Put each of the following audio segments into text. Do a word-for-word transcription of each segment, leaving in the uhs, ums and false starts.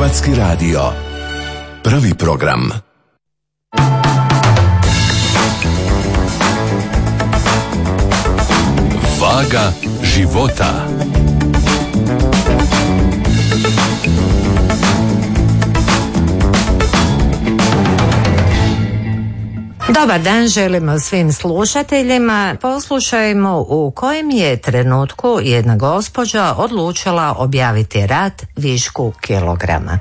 Hrvatski radio. Prvi program. Vaga života. Dobar dan želimo svim slušateljima. Poslušajmo u kojem je trenutku jedna gospođa odlučila objaviti rat višku kilograma.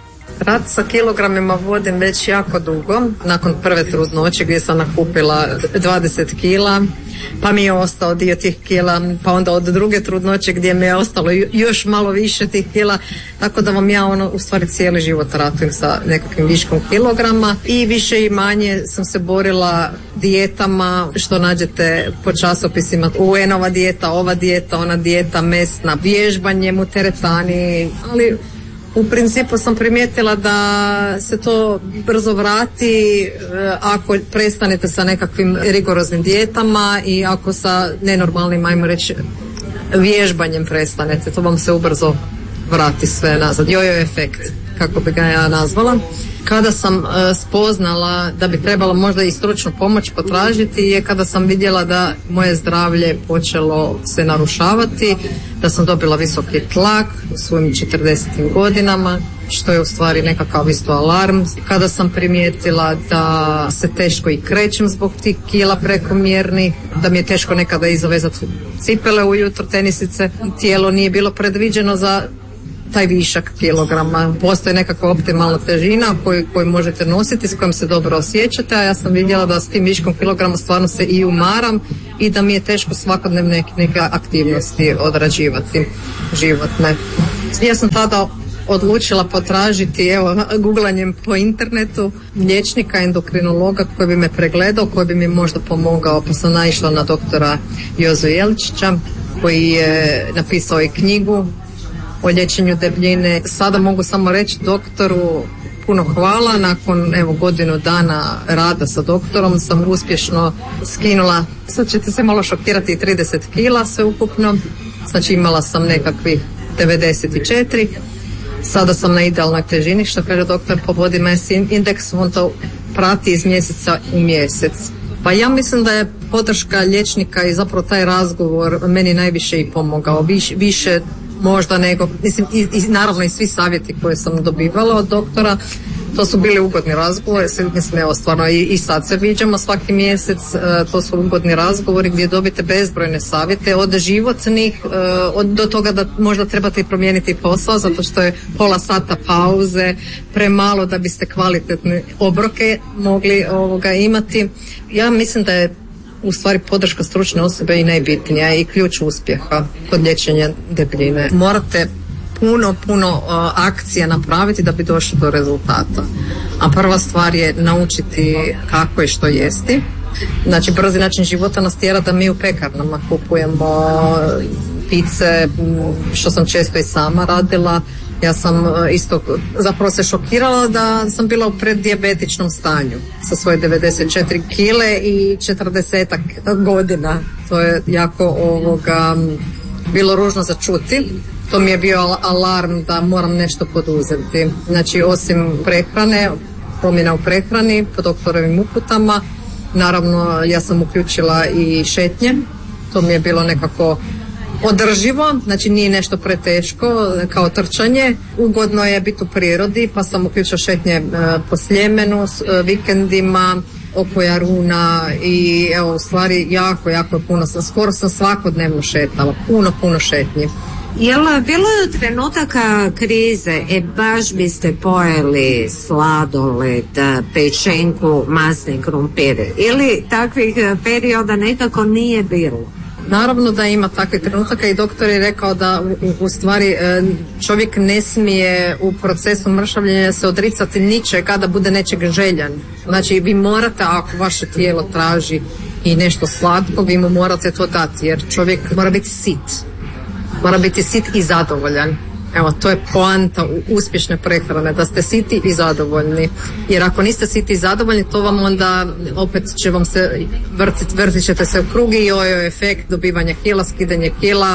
Rat sa kilogramima vodim već jako dugo. Nakon prve trudnoće gdje sam nakupila dvadeset kila, pa mi je ostao dio tih kila, pa onda od druge trudnoće gdje mi je ostalo još malo više tih kila, tako da vam ja ono u stvari cijeli život ratujem sa nekakvim viškom kilograma i više i manje sam se borila dijetama što nađete po časopisima, U N-ova dijeta, ova dijeta, ona dijeta, mesna, vježbanjem u teretani, ali u principu sam primijetila da se to brzo vrati ako prestanete sa nekakvim rigoroznim dijetama i ako sa nenormalnim, ajmo reći, vježbanjem prestanete, to vam se ubrzo vrati sve nazad. Jojo efekt, kako bi ga ja nazvala. Kada sam uh, spoznala da bi trebalo možda i stručnu pomoć potražiti je kada sam vidjela da moje zdravlje počelo se narušavati, da sam dobila visoki tlak u svojim četrdesetim godinama, što je u stvari nekakav isto alarm. Kada sam primijetila da se teško i krećem zbog tih kila prekomjernih, da mi je teško nekada i zavezati cipele ujutro, tenisice, tijelo nije bilo predviđeno za taj višak kilograma. Postoji nekakva optimalna težina koju, koju možete nositi, s kojom se dobro osjećate, a ja sam vidjela da s tim viškom kilograma stvarno se i umaram i da mi je teško svakodnevne neke, neke aktivnosti odrađivati životne. Ja sam tada odlučila potražiti, evo, googlanjem po internetu, liječnika, endokrinologa koji bi me pregledao, koji bi mi možda pomogao, pa sam naišla na doktora Jozu Jeličića koji je napisao i knjigu o liječenju debljine. Sada mogu samo reći doktoru puno hvala. Nakon evo godinu dana rada sa doktorom sam uspješno skinula, sad ćete se malo šokirati, trideset kila sve ukupno. Znači imala sam nekakvih devedeset četiri. Sada sam na idealnoj težini, što kaže doktor po body mass index, on to prati iz mjeseca u mjesec. Pa ja mislim da je podrška liječnika i zapravo taj razgovor meni najviše i pomogao. Viš, više možda nego, mislim, i, i naravno i svi savjeti koje sam dobivala od doktora, to su bili ugodni razgovori, mislim, evo stvarno i, i sad se viđamo svaki mjesec, e, to su ugodni razgovori gdje dobite bezbrojne savjete, od životnih, e, od, do toga da možda trebate i promijeniti posao, zato što je pola sata pauze premalo da biste kvalitetne obroke mogli ovoga imati. Ja mislim da je u stvari podrška stručne osobe i najbitnija i ključ uspjeha kod liječenja debljine. Morate puno, puno uh, akcija napraviti da bi došli do rezultata. A prva stvar je naučiti kako i što jesti. Znači, brzi način života nas tjera da mi u pekarnama kupujemo pice, što sam često i sama radila. Ja sam isto zapravo se šokirala da sam bila u preddijabetičnom stanju sa svoje devedeset četiri kile i četrdesetak godina. To je jako ovoga bilo ružno za čuti. To mi je bio alarm da moram nešto poduzeti. Znači, osim prehrane, promjena u prehrani po doktorovim uputama, naravno ja sam uključila i šetnje. To mi je bilo nekako održivo, znači nije nešto preteško kao trčanje. Ugodno je biti u prirodi, pa sam uključila šetnje e, po Sljemenu, s, e, vikendima, oko Jaruna i evo u stvari jako, jako puno sam, skoro sam svakodnevno šetala, puno, puno šetnji. Jel bilo je trenutaka krize, e baš biste pojeli sladoled, pečenku, masni krumpir, ili takvih perioda nekako nije bilo? Naravno da ima takvih trenutaka i doktor je rekao da u, u stvari čovjek ne smije u procesu mršavljenja se odricati ničega da bude nečeg željan. Znači vi morate, ako vaše tijelo traži i nešto slatko, vi mu morate to dati jer čovjek mora biti sit. Mora biti sit i zadovoljan. Evo, to je poanta uspješne prehrane, da ste siti i zadovoljni. Jer ako niste siti i zadovoljni, to vam onda opet će vam se vrtit, vrtit ćete se u krug i jojo efekt dobivanja kila, skidanje kila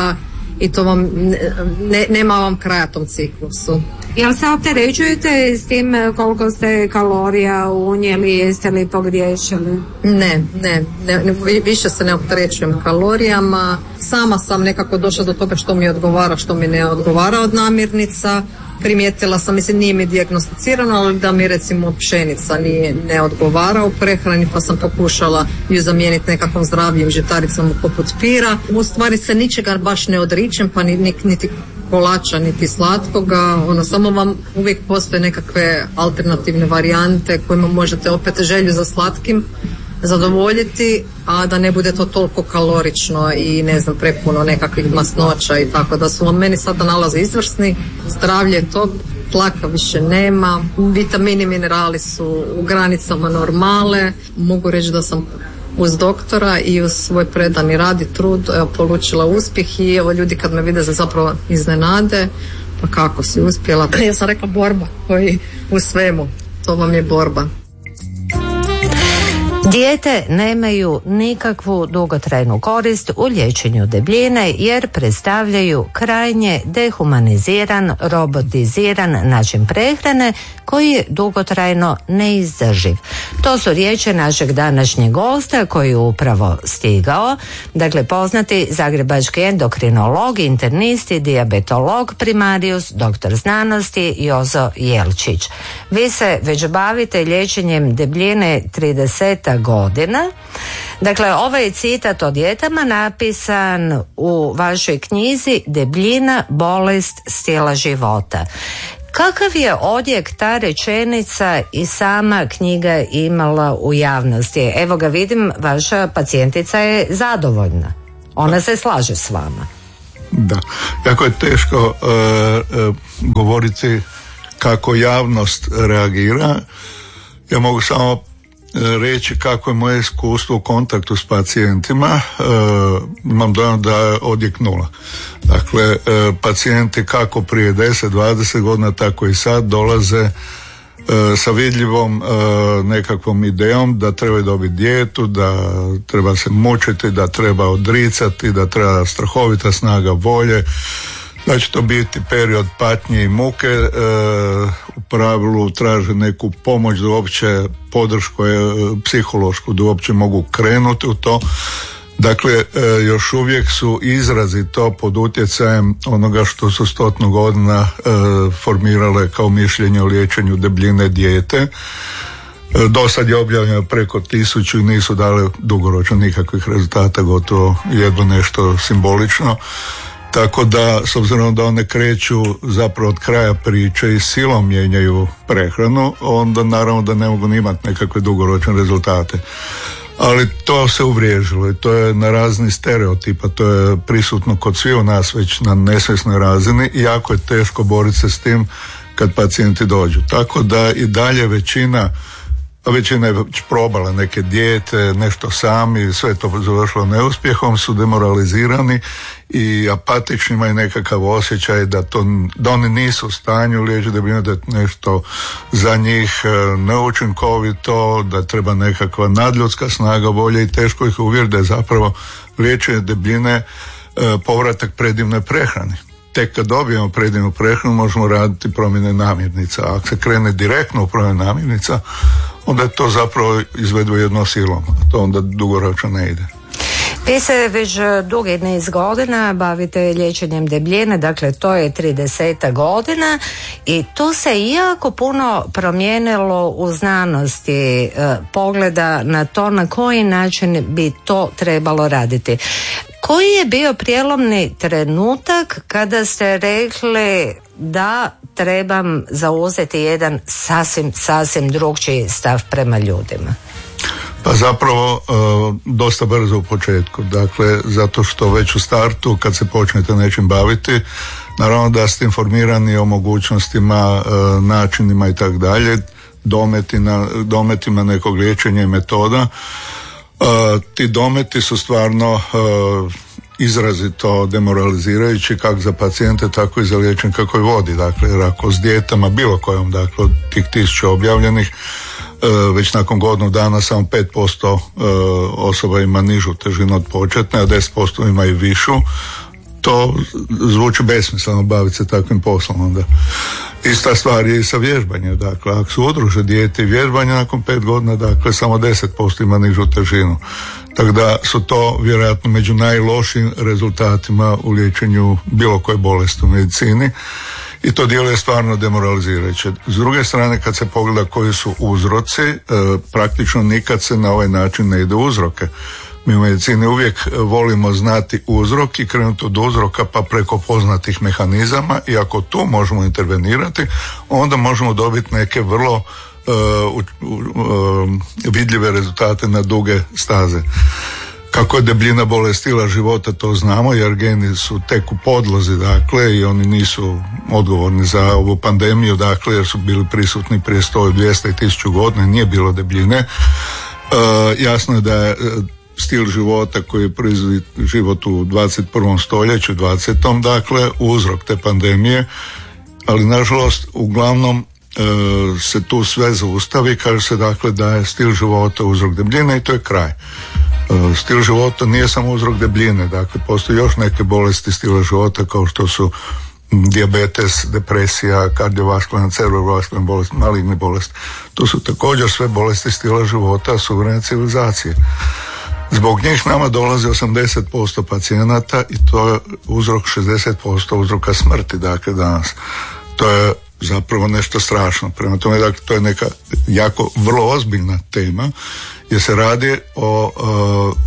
i to vam ne, nema vam kraja tom ciklusu. Jel se opterećujete s tim koliko ste kalorija unijeli, jeste li pogriješili? Ne, ne, ne, više se ne opterećujem kalorijama. Sama sam nekako došla do toga što mi odgovara, što mi ne odgovara od namirnica. Primijetila sam, mislim, nije mi dijagnosticirano, ali da mi recimo pšenica nije, ne odgovara u prehrani, pa sam pokušala ju zamijeniti nekakvom zdravijim žitaricama poput pira. U stvari se ničega baš ne odričem, pa ni, niti kolača, niti slatkoga, ono, samo vam uvijek postoje nekakve alternativne varijante kojima možete opet želju za slatkim zadovoljiti, a da ne bude to toliko kalorično i ne znam, prepuno nekakvih masnoća i tako da su vam meni sada nalaze izvrsni, zdravlje je to, tlaka više nema, vitamini, minerali su u granicama normale, mogu reći da sam uz doktora i uz svoj predani rad i trud evo, polučila uspjeh i evo ljudi kad me vide se zapravo iznenade, pa kako si uspjela, ja sam rekla borba koji u svemu, to vam je borba. Dijete nemaju nikakvu dugotrajnu korist u liječenju debljine jer predstavljaju krajnje dehumaniziran, robotiziran način prehrane koji je dugotrajno neizdrživ. To su riječi našeg današnjeg gosta koji je upravo stigao, dakle poznati zagrebački endokrinolog, internist i dijabetolog primarius, doktor znanosti Jozo Jelčić. Vi se već bavite liječenjem debljine trideset godina. Dakle, ovaj citat o dijetama napisan u vašoj knjizi Debljina, bolest stila života. Kakav je odjek ta rečenica i sama knjiga imala u javnosti? Evo ga vidim, vaša pacijentica je zadovoljna. Ona se slaže s vama. Da, jako je teško uh, uh, govoriti kako javnost reagira. Ja mogu samo reći kako je moje iskustvo u kontaktu s pacijentima. E, imam dojam da je odjek nula. Dakle, e, pacijenti kako prije deset dvadeset godina, tako i sad dolaze e, sa vidljivom e, nekakvom idejom da treba dobiti dijetu, da treba se mučiti, da treba odricati, da treba strahovita snaga volje, da će to biti period patnje i muke, e, u pravilu traže neku pomoć da uopće podršku e, psihološku, da uopće mogu krenuti u to. Dakle, e, još uvijek su izrazito pod utjecajem onoga što su stotinu godina e, formirale kao mišljenje o liječenju debljine dijete. E, do sad je objavljeno preko tisuću i nisu dale dugoročno nikakvih rezultata, gotovo jedno nešto simbolično. Tako da, s obzirom da one kreću zapravo od kraja priče i silom mijenjaju prehranu, onda naravno da ne mogu ni imati nekakve dugoročne rezultate. Ali to se uvriježilo i to je na razni stereotipa, to je prisutno kod svih u nas već na nesvjesnoj razini i jako je teško boriti se s tim kad pacijenti dođu. Tako da i dalje većina većina je već probala neke dijete, nešto sami, sve to završilo neuspjehom, su demoralizirani i apatični, imaju nekakav osjećaj da, to, da oni nisu u stanju liječiti debljinu, da je nešto za njih neučinkovito, da treba nekakva nadljudska snaga volje i teško ih uvjeriti da je zapravo liječenje debljine povratak predivnoj prehrani. Tek kad dobijemo predivnu prehranu možemo raditi promjene namirnica. A ako se krene direktno u promjene namirnica, onda je to zapravo izvedeno jednom silom, a to onda dugoročno ne ide. Vi se već dugi niz godina bavite liječenjem debljine, dakle to je trideset godina i tu se jako puno promijenilo u znanosti e, pogleda na to na koji način bi to trebalo raditi. Koji je bio prijelomni trenutak kada ste rekli da trebam zauzeti jedan sasvim, sasvim drugčiji stav prema ljudima? Pa zapravo dosta brzo u početku, dakle zato što već u startu kad se počnete nečim baviti, naravno da ste informirani o mogućnostima, načinima i tako dalje, dometima, dometima nekog liječenja i metoda. Ti dometi su stvarno izrazito demoralizirajući kako za pacijente tako i za liječnika koji vodi, dakle jer ako s dijetama bilo kojom, dakle od tih tisuća objavljenih već nakon godinu dana samo pet posto osoba ima nižu težinu od početne, a deset posto ima i višu. to zvuči besmisleno baviti se takvim poslom onda. Ista stvar je i sa vježbanjem, dakle, ako su udruže dijete i vježbanje nakon pet godina, dakle, samo deset posto ima nižu težinu. Tako da su to vjerojatno među najlošijim rezultatima u liječenju bilo koje bolesti u medicini i to djeluje stvarno demoralizirajuće. S druge strane, kad se pogleda koji su uzroci, e, praktično nikad se na ovaj način ne ide u uzroke. Mi u medicini uvijek volimo znati uzrok i krenuti od uzroka pa preko poznatih mehanizama i ako tu možemo intervenirati, onda možemo dobiti neke vrlo uh, uh, vidljive rezultate na duge staze. Kako je debljina bolest stila života, to znamo, jer geni su tek u podlozi, dakle, i oni nisu odgovorni za ovu pandemiju, dakle, jer su bili prisutni prije sto, dvjesto i tisuću godina, nije bilo debljine. Uh, jasno je da je stil života koji proizvodi život u dvadeset prvom stoljeću, dvadesetom dakle, uzrok te pandemije, ali nažalost uglavnom e, se tu sve zaustavi, kaže se dakle da je stil života uzrok debljine i to je kraj. E, stil života nije samo uzrok debljine, dakle postoje još neke bolesti stila života kao što su dijabetes, depresija, kardiovaskularna, cerebrovaskularna bolest, maligne bolest. To su također sve bolesti stila života suvremene civilizacije. Zbog njih nama dolazi osamdeset posto pacijenata i to je uzrok šezdeset posto uzroka smrti, dakle, danas. To je zapravo nešto strašno. Prema tome, dakle, to je neka jako vrlo ozbiljna tema jer se radi o uh,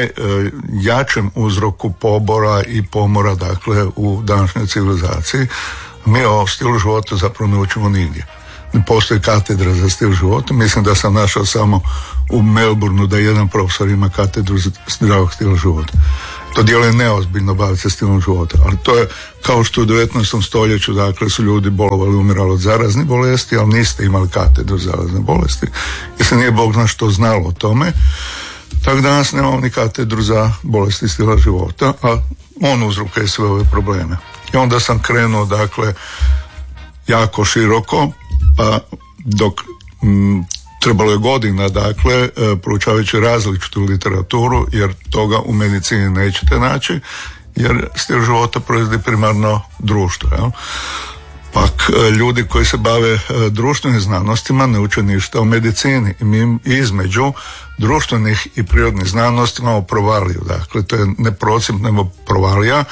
najjačem uzroku pobora i pomora, dakle, u današnjoj civilizaciji. Mi o stilu života zapravo ne učimo nigdje. Ne postoji katedra za stil života. Mislim da sam našao samo u Melbourneu da jedan profesor ima katedru zdravog stila života. To djeluje neozbiljno baviti se stilom života, ali to je kao što u devetnaestom stoljeću, dakle, su ljudi bolovali, umirali od zaraznih bolesti, ali niste imali katedru zarazne bolesti jer se nije Bog zna što znalo o tome. Tako danas nemamo ni katedru za bolesti stila života, a on uzrokuje sve ove probleme. I onda sam krenuo, dakle, jako široko, pa dok m, trebalo je godina, dakle, proučavajući različitu literaturu, jer toga u medicini nećete naći, jer stil života proizvodi primarno društvo. Jel? Pak ljudi koji se bave društvenim znanostima ne uče ništa o medicini i mi između društvenih i prirodnih znanosti imamo provaliju. Dakle, to je ne procip, nego provalija,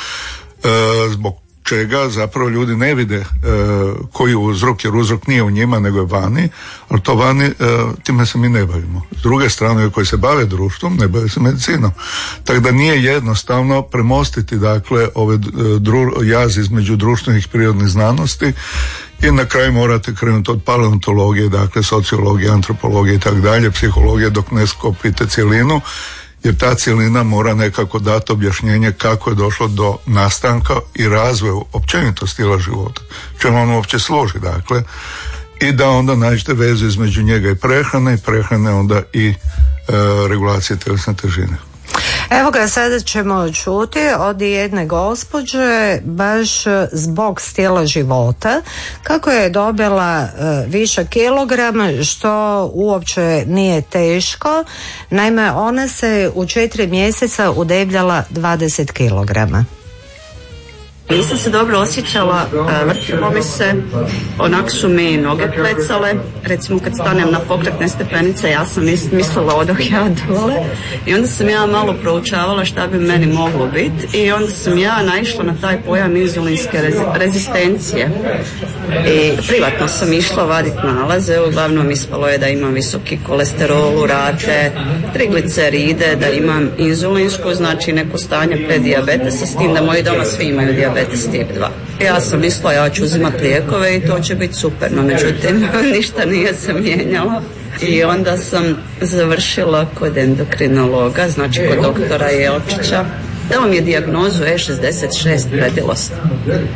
zbog čega zapravo ljudi ne vide e, koji je uzrok, jer uzrok nije u njima nego je vani, ali to vani, e, time se mi ne bavimo. S druge strane, koji se bave društvom, ne bave se medicinom. Tako da nije jednostavno premostiti, dakle, ove dru, jaz između društvenih i prirodnih znanosti i na kraju morate krenuti od paleontologije, dakle, sociologije, antropologije i tako dalje, psihologije, dok ne skopite cjelinu, jer ta cjelina mora nekako dati objašnjenje kako je došlo do nastanka i razvoja općenito stila života, čemu on uopće služi, dakle, i da onda nađete vezu između njega i prehrane i prehrane onda i e, regulacije tjelesne težine. Evo ga, sada ćemo čuti od jedne gospođe baš zbog stila života kako je dobila uh, više kilograma, što uopće nije teško. Naime, ona se u četiri mjeseca udebljala dvadeset kilograma. Nisam se dobro osjećala, vrtilo mi se, onak su mi noge plecale, recimo kad stanem na pokretne stepenice ja sam mislila odoh ja dole i onda sam ja malo proučavala šta bi meni moglo biti i onda sam ja naišla na taj pojam inzulinske rezi- rezistencije i privatno sam išla vaditi nalaze, uglavnom ispalo je da imam visoki kolesterol, urate, trigliceride, da imam inzulinsku, znači neko stanje predijabetesa, s tim da moji doma svi imaju dijabetes tip dva. Ja sam mislila ja ću uzimati lijekove i to će biti super, no međutim ništa nije se mijenjalo. I onda sam završila kod endokrinologa, znači kod doktora Jelčića. Dao mi je dijagnozu E šezdeset šest predilost.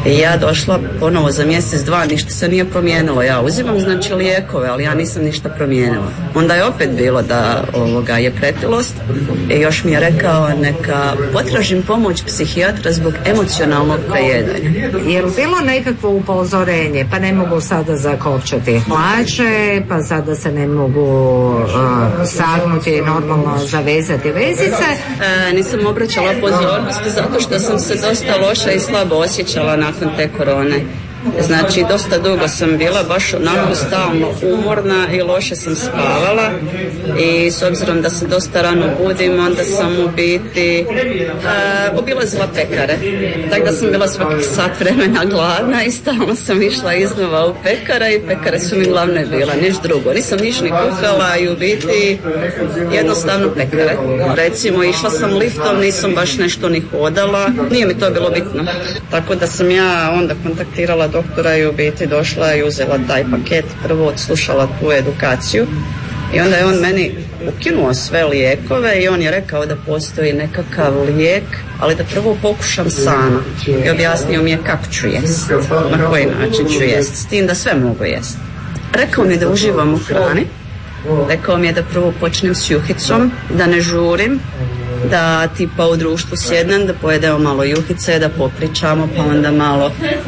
I ja došla ponovo za mjesec, dva, ništa se nije promijenilo. Ja uzimam znači lijekove, ali ja nisam ništa promijenila. Onda je opet bilo da ovoga je pretilost i još mi je rekao neka potražim pomoć psihijatra zbog emocionalnog prejedanja. Je li bilo nekakvo upozorenje? Pa ne mogu sada zakopčati hlače, pa sada se ne mogu uh, sagnuti i normalno zavezati vezice. E, nisam obraćala pozornost zato što sam se dosta loša i slabo osjećala nakon te korone. Znači, dosta dugo sam bila baš onako stalno umorna i loše sam spavala i s obzirom da se dosta rano budim, onda sam u biti uh, obilazila pekare. Tako da sam bila svakih sat vremena gladna i stalno sam išla iznova u pekare i pekare su mi glavne bila, niš drugo. Nisam niš ni kuhala i u biti jednostavno pekare. Recimo, išla sam liftom, nisam baš nešto ni hodala, nije mi to bilo bitno. Tako da sam ja onda kontaktirala doktora i u biti došla i uzela taj paket, prvo odslušala tu edukaciju i onda je on meni ukinuo sve lijekove i on je rekao da postoji nekakav lijek, ali da prvo pokušam sama i objasnio mi je kako ću jest, na koji način ću jest, s tim da sve mogu jest. Rekao mi je da uživam u hrani, rekao mi je da prvo počnem s juhicom, da ne žurim, da tipa u društvu sjednem, da pojedemo malo juhice, da popričamo, pa onda malo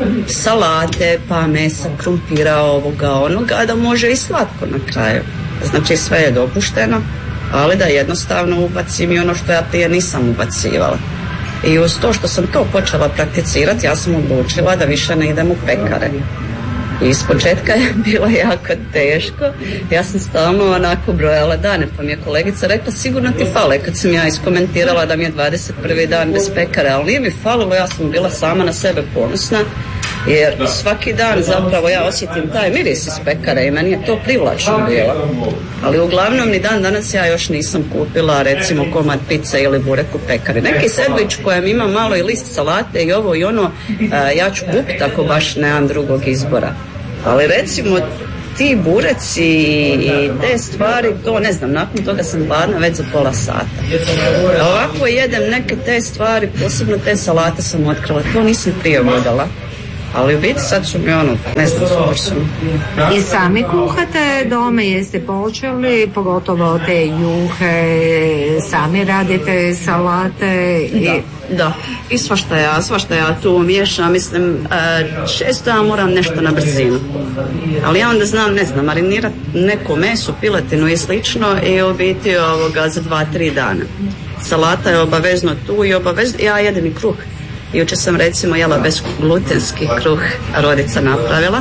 salate, pa mesa, krumpira, ovoga, onoga, a da može i slatko na kraju. Znači sve je dopušteno, ali da jednostavno ubacim i ono što ja prije nisam ubacivala. I uz to što sam to počela prakticirati, ja sam odlučila da više ne idem u pekare. I iz početka je bilo jako teško. Ja sam stalno onako brojala dane, pa mi je kolegica rekla sigurno ti fale, kad sam ja iskomentirala da mi je dvadeset prvi dan bez pekare, ali nije mi falilo, ja sam bila sama na sebe ponosna, jer svaki dan zapravo ja osjetim taj miris iz pekare i meni je to privlačno bilo. Ali uglavnom ni dan danas ja još nisam kupila recimo komad pice ili burek u pekari. Neki sendvič kojem ima malo i list salate i ovo i ono, ja ću kupiti ako baš nemam drugog izbora. Ali recimo ti bureci i te stvari, to ne znam, nakon toga sam gladna već za pola sata. A ovako jedem neke te stvari, posebno te salate sam otkrila, to nisam prije vodala. Ali u biti sad su mi ono, ne znam, super su. I sami kuhate doma, jeste počeli, pogotovo te juhe, sami radite salate i... Da, da. I svašta ja, svašta ja tu miješam, mislim, često ja moram nešto na brzinu. Ali ja onda znam, ne znam, marinirati neko meso, piletinu i slično i u biti ovoga za dva, tri dana. Salata je obavezno tu i obavezno, ja jedem i kruh. Jučer sam recimo jela bezglutenski kruh, Rodica napravila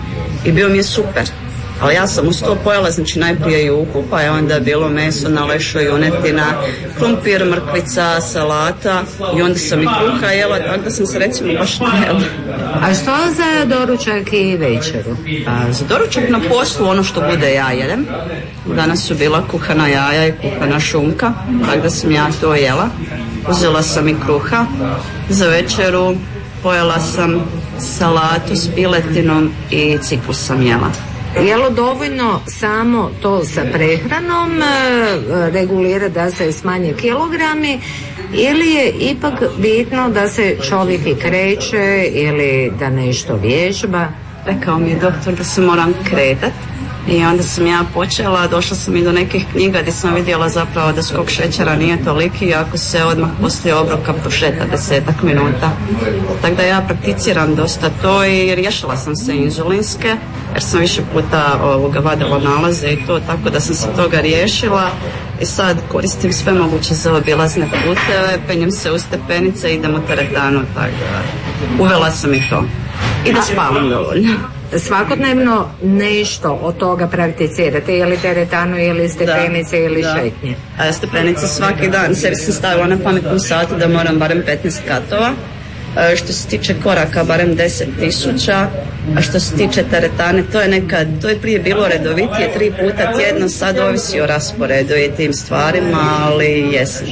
i bio mi je super. Ali ja sam uz to pojela, znači najprije juhu, pa je onda bilo meso na lešu, junetina, krumpir, mrkvica, salata i onda sam i kruha jela, tako da sam se recimo baš najela. A što za doručak i večeru? A, za doručak na poslu ono što bude ja jedem. Danas su bila kuhana jaja i kuhana šunka, tako da sam ja to jela. Uzela sam i kruha, za večeru pojela sam salatu s piletinom i ciklus sam jela. Je li dovoljno samo to sa prehranom regulira da se smanje kilogrami ili je ipak bitno da se čovjek i kreće ili da nešto vježba? Rekao mi je doktor da se moram kretati. I onda sam ja počela, došla sam i do nekih knjiga gdje sam vidjela zapravo da skok šećera nije toliki ako se odmah poslije obroka prošeta desetak minuta. Tako da ja prakticiram dosta to i riješila sam se inzulinske jer sam više puta ovoga vadila nalaze i to, tako da sam se toga riješila i sad koristim sve moguće zaobilazne puteve, penjem se u stepenice i idem u teretanu, tako da uvela sam i to. I da spavam dovoljno. Svakodnevno nešto od toga prakticirate, je li teretanu ili stepenice da, ili da. šetnje? A stepenice svaki dan, sebi sam stavila na pametnom satu da moram barem petnaest katova. Što se tiče koraka barem deset tisuća, a što se tiče teretane to je nekad, to je prije bilo redovitije tri puta tjedno, sad ovisi o rasporedu i tim stvarima, ali jesam.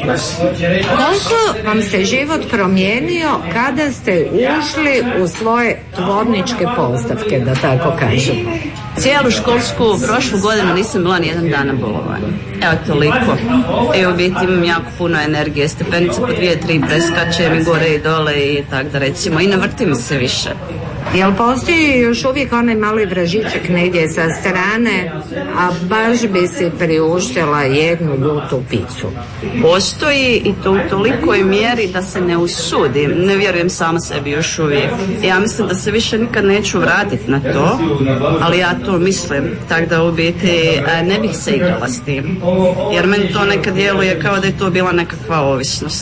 Koliko vam se život promijenio kada ste ušli u svoje tvorničke postavke, da tako kažem? Cijelu školsku prošlu godinu nisam bila ni jedan dan na bolovanju. Evo toliko. I u biti imam jako puno energije. Stepenice po dvije, tri preskačem i gore i dole i tako da recimo i ne vrtim se više. Jel postoji još uvijek onaj mali vražićak negdje sa strane, a baš bi si priuštila jednu ljutu picu? Postoji i to u tolikoj mjeri da se ne usudim, ne vjerujem sama sebi još uvijek. Ja mislim da se više nikad neću vratiti na to, ali ja to mislim, tako da u biti ne bih se igrala s tim, jer meni to nekad djeluje kao da je to bila nekakva ovisnost.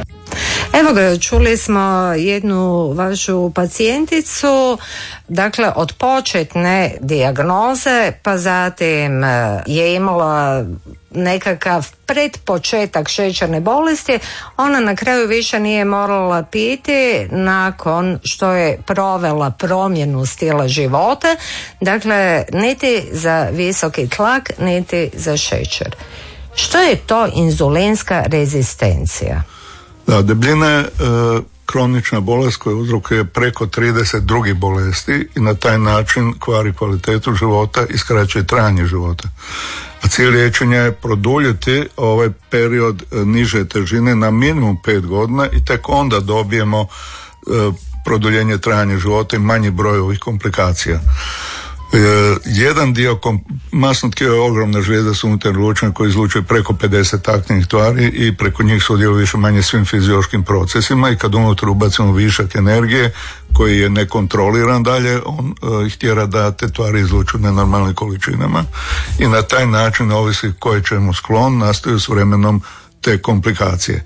Evo ga, čuli smo jednu vašu pacijenticu, dakle od početne dijagnoze, pa zatim je imala nekakav predpočetak šećerne bolesti, ona na kraju više nije morala piti nakon što je provela promjenu stila života, dakle niti za visoki tlak, niti za šećer. Što je to inzulinska rezistencija? Da, debljina je e, kronična bolest koja uzrokuje preko trideset drugih bolesti i na taj način kvari kvalitetu života i skraćuje trajanje života. A cilj liječenja je produljiti ovaj period e, niže težine na minimum pet godina i tek onda dobijemo e, produljenje trajanja života i manji broj ovih komplikacija. E, jedan dio kom, masno tkivo je ogromna žlijezda s unutarnjim lučima koji izlučuje preko pedeset aktivnih tvari i preko njih sudjeluje više manje svim fiziološkim procesima i kad unutar ubacimo višak energije koji je nekontroliran dalje, on uh, ih tjera da te tvari izlučuju nenormalnim količinama i na taj način, ovisi koje čemu sklon, nastaju s vremenom te komplikacije.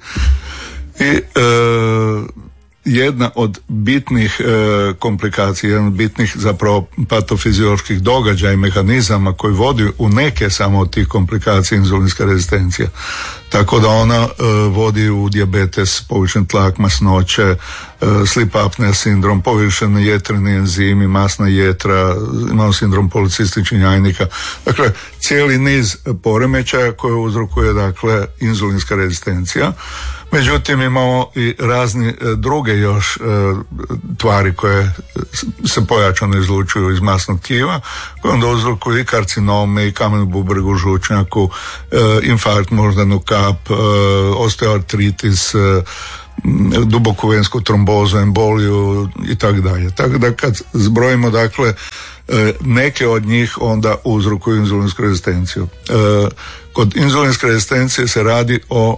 I uh, jedna od bitnih e, komplikacija, jedan od bitnih zapravo patofizioloških događaja i mehanizama koji vodi u neke samo od tih komplikacija inzulinska rezistencija. Tako da ona e, vodi u dijabetes, povišen tlak, masnoće, e, sleep apnea sindrom, povišeni jetreni enzimi, masna jetra, imamo sindrom policističnih jajnika. Dakle, cijeli niz poremećaja koje uzrokuje dakle inzulinska rezistencija. Međutim, imamo i razni e, druge još e, tvari koje se pojačano izlučuju iz masnog tkiva, koje onda uzrokuju i karcinome, i kamenu bubregu, žučnjaku, e, infarkt moždanu kap, e, osteoartritis, e, duboku vensku trombozu, emboliju i tako dalje. Tako da kad zbrojimo dakle e, neke od njih onda uzrokuju inzulinsku rezistenciju. E, kod inzulinske rezistencije se radi o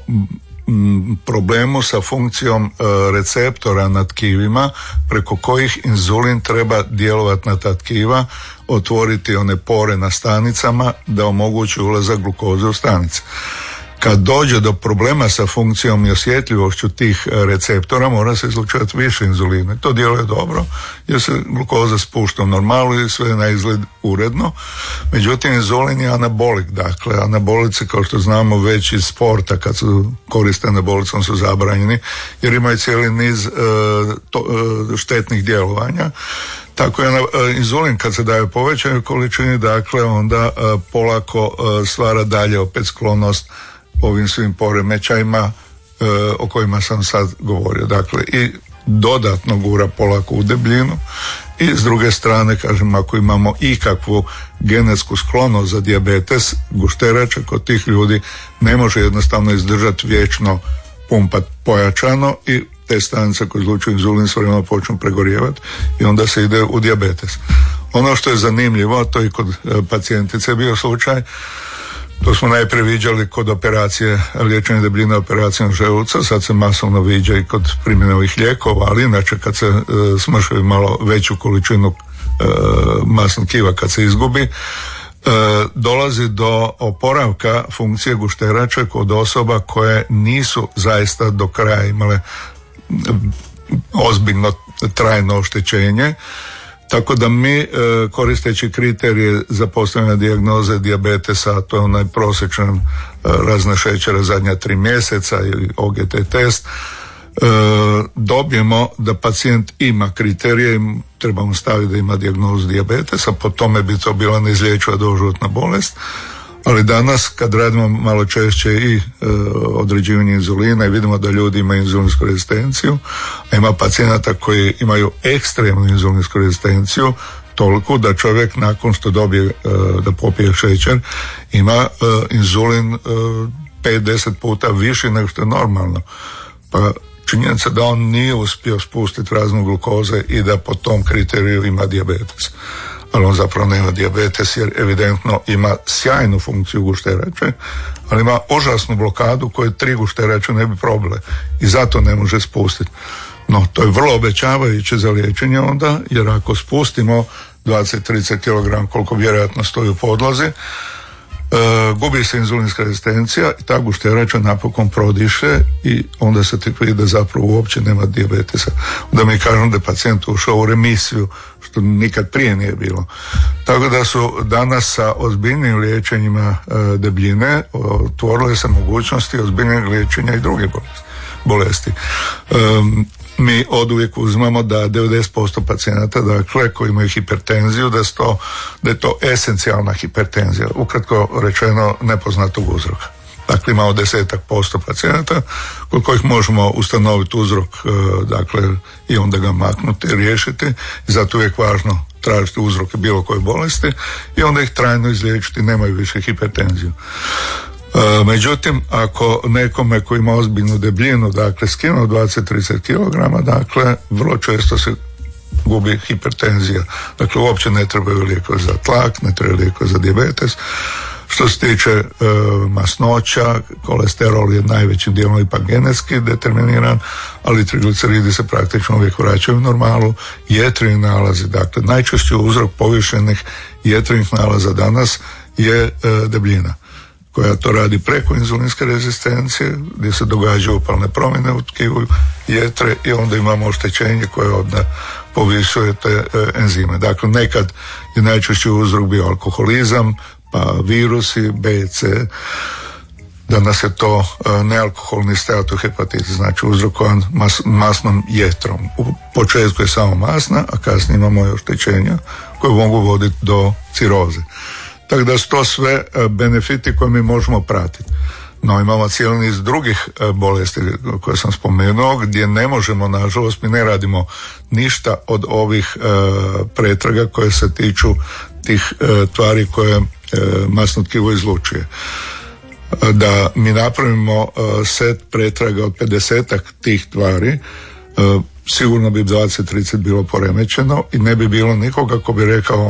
problemu sa funkcijom e, receptora na tkivima preko kojih inzulin treba djelovati na ta tkiva, otvoriti one pore na stanicama da omogući ulazak glukoze u stanice. Kad dođe do problema sa funkcijom i osjetljivošću tih receptora, mora se izlučivati više inzulina. To djeluje dobro jer se glukoza spušta u normalu i sve je na izgled uredno. Međutim, inzulin je anabolik. Dakle, anabolici, kao što znamo već iz sporta, kad se koriste anabolicom, su zabranjeni jer imaju cijeli niz e, to, e, štetnih djelovanja. Tako je inzulin kad se daje u povećanoj količini, dakle onda e, polako e, stvara dalje opet sklonost ovim svim poremećajima e, o kojima sam sad govorio. Dakle, i dodatno gura polako u debljinu i s druge strane, kažem, ako imamo ikakvu genetsku sklonost za dijabetes, gušterača kod tih ljudi ne može jednostavno izdržati vječno pumpat pojačano i te stanice koje izlučuju inzulin s vremenom počnu pregorijevati i onda se ide u dijabetes. Ono što je zanimljivo, to i kod e, pacijentice bio slučaj, to smo najprije viđali kod operacije, liječenja debljine operacijom želuca, sad se masovno viđa i kod primjene ovih lijekova, ali inače kad se e, smršaju malo veću količinu e, masnog tkiva kad se izgubi, e, dolazi do oporavka funkcije gušterača kod osoba koje nisu zaista do kraja imale ozbiljno trajno oštećenje. Tako da mi e, koristeći kriterije za postavljanje dijagnoze dijabetesa, to je onaj prosječan e, razne šećera zadnja tri mjeseca ili O G T test, e, dobijemo da pacijent ima kriterije, trebamo staviti da ima dijagnozu dijabetesa, po tome bi to bila neizlječiva doživotna bolest. Ali danas kad radimo malo češće i e, određivanje inzulina i vidimo da ljudi imaju inzulinsku rezistenciju, a ima pacijenata koji imaju ekstremnu inzulinsku rezistenciju, toliko da čovjek nakon što dobije e, da popije šećer ima e, inzulin e, pet do deset puta viši nego što je normalno. Pa činjenica da on nije uspio spustiti razinu glukoze i da po tom kriteriju ima dijabetes. Ali on zapravo nema dijabetes jer evidentno ima sjajnu funkciju gušterače, ali ima užasnu blokadu koju tri gušterače ne bi probile i zato ne može spustiti. No, to je vrlo obećavajuće za liječenje onda, jer ako spustimo dvadeset do trideset kilograma koliko vjerojatno stoji u podlozi, e, gubi se inzulinska rezistencija i ta gušterača napokon prodiše i onda se tek vidi da zapravo uopće nema dijabetesa. Onda mi kažem da je pacijent ušao u remisiju, što nikad prije nije bilo. Tako da su danas sa ozbiljnim liječenjima e, debljine otvorile se mogućnosti ozbiljnog liječenja i druge bolesti. bolesti. Um, mi oduvijek uzmamo da devedeset posto pacijenata, dakle, koji imaju hipertenziju, da, sto, da je to esencijalna hipertenzija, ukratko rečeno nepoznatog uzroka. Dakle, imamo desetak posto pacijenata kod kojih možemo ustanoviti uzrok, dakle, i onda ga maknuti, riješiti, i zato uvijek važno tražiti uzroke bilo koje bolesti i onda ih trajno izliječiti, nemaju više hipertenziju. E, međutim, ako nekome koji ima ozbiljnu debljinu, dakle, skinuo dvadeset do trideset kilograma, dakle, vrlo često se gubi hipertenzija. Dakle, uopće ne trebaju lijekovi za tlak, ne trebaju lijekovi za dijabetes. Što se tiče e, masnoća, kolesterol je najvećim dijelom ipak genetski determiniran, ali trigliceridi se praktično uvijek vraćaju u normalu. Jetrini nalazi, dakle, najčešći uzrok povišenih jetrinih nalaza danas je e, debljina, koja to radi preko inzulinske rezistencije, gdje se događaju upalne promjene u tkivu jetre i onda imamo oštećenje koje onda povisuje te e, enzime. Dakle, nekad je najčešći uzrok bio alkoholizam, pa virusi, B i C. Danas je to e, nealkoholni steatohepatitis, znači uzrokovan mas, masnom jetrom. U početku je samo masna, a kasnije imamo i oštećenja koje mogu voditi do ciroze. Tako da su to sve benefiti koje mi možemo pratiti. No, imamo cijeli niz drugih bolesti koje sam spomenuo, gdje ne možemo, nažalost, mi ne radimo ništa od ovih e, pretraga koje se tiču tih e, tvari koje e, masno tkivo izlučuje. Da mi napravimo e, set pretraga od pedesetak tih tvari, e, sigurno bi dvadeset do trideset bilo poremećeno i ne bi bilo nikoga ko bi rekao